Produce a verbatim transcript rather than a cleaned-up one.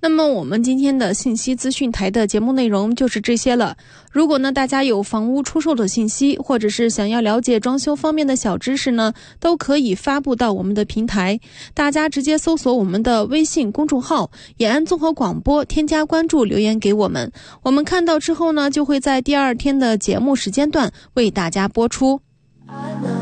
那么我们今天的信息资讯台的节目内容就是这些了。如果呢大家有房屋出售的信息，或者是想要了解装修方面的小知识呢，都可以发布到我们的平台，大家直接搜索我们的微信公众号延安综合广播，添加关注，留言给我们，我们看到之后呢，就会在第二天的节目时间段为大家播出。